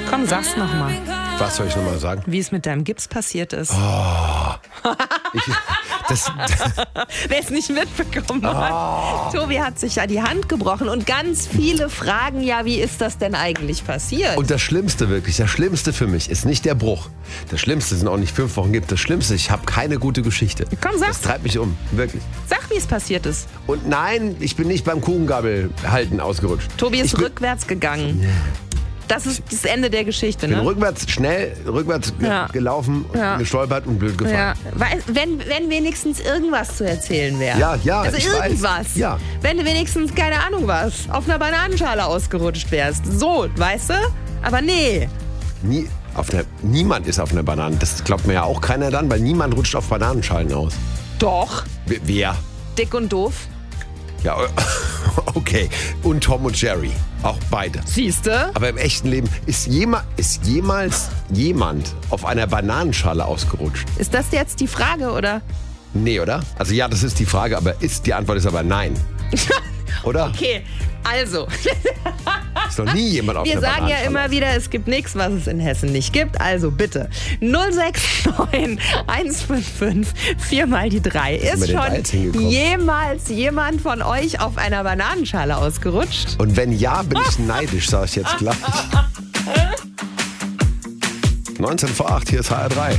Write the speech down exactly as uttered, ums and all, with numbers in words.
Komm, sag's nochmal. Was soll ich nochmal sagen? Wie es mit deinem Gips passiert ist. Oh. Ich, das, Wer es nicht mitbekommen hat. Oh. Tobi hat sich ja die Hand gebrochen und ganz viele fragen ja, wie ist das denn eigentlich passiert? Und das Schlimmste wirklich, das Schlimmste für mich ist nicht der Bruch. Das Schlimmste sind auch nicht fünf Wochen gibt. Das Schlimmste, ich habe keine gute Geschichte. Komm, sag. Das treibt mich um, wirklich. Sag, wie es passiert ist. Und nein, ich bin nicht beim Kuchengabel halten ausgerutscht. Tobi ist ich bin, rückwärts gegangen. Das ist das Ende der Geschichte, bin ne? rückwärts, schnell, rückwärts ge- Ja. gelaufen, Ja. gestolpert und blöd Ja, gefallen. weil, wenn, wenn wenigstens irgendwas zu erzählen wäre. Ja, ja, Also ich irgendwas. weiß. Ja. Wenn du wenigstens, keine Ahnung was, auf einer Bananenschale ausgerutscht wärst. So, weißt du? Aber nee. Nie, auf einer, niemand ist auf einer Banane. Das glaubt mir ja auch keiner dann, weil niemand rutscht auf Bananenschalen aus. Doch. Wer- Wer? Dick und doof. Ja, okay. Und Tom und Jerry. Auch beide. Siehste? Aber im echten Leben ist, jema, ist jemals jemand auf einer Bananenschale ausgerutscht? Ist das jetzt die Frage, oder? Nee, oder? Also ja, das ist die Frage, aber ist die Antwort ist aber nein. Oder? Okay, also. Ist noch nie jemand auf Wir einer sagen ja Bananenschale. immer wieder, es gibt nichts, was es in Hessen nicht gibt. Also bitte. null sechs neun eins fünf fünf vier mal die drei. sind Ist wir denn da schon jetzt hingekommen? jemals jemand von euch auf einer Bananenschale ausgerutscht? Und wenn ja, bin ich neidisch, sag ich jetzt gleich. neunzehn vor acht, hier ist H R drei.